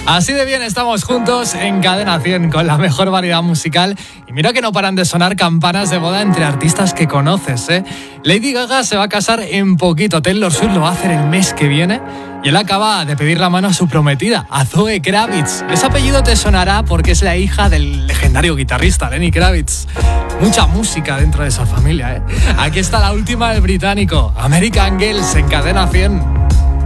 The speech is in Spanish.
Así de bien estamos juntos en Cadena 100 con la mejor variedad musical. Y mira que no paran de sonar campanas de boda entre artistas que conoces, ¿eh? Lady Gaga se va a casar en poquito, Taylor Swift lo va a hacer el mes que viene y él acaba de pedir la mano a su prometida, a Zoe Kravitz. Ese apellido te sonará porque es la hija del legendario guitarrista Lenny Kravitz. Mucha música dentro de esa familia, ¿eh? Aquí está la última del británico, American Girls en Cadena 100.